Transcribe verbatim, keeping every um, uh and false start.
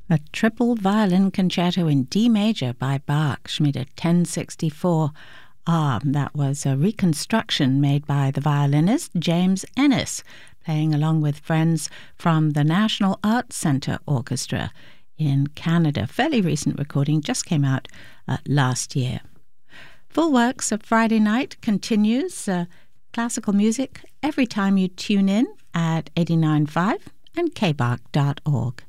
A triple violin concerto in D major by Bach, Schmidt ten sixty-four. Ah, that was a reconstruction made by the violinist James Ennis, playing along with friends from the National Arts Centre Orchestra in Canada. Fairly recent recording, just came out uh, last year. Full Works of Friday Night continues. Uh, classical music every time you tune in at eighty-nine point five and k bark dot org.